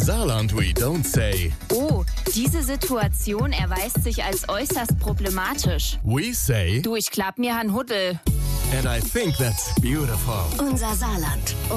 Saarland we don't say. Oh, diese Situation erweist sich als äußerst problematisch. We say, Du, ich klapp mir han Huddel. and I think that's beautiful. Unser Saarland.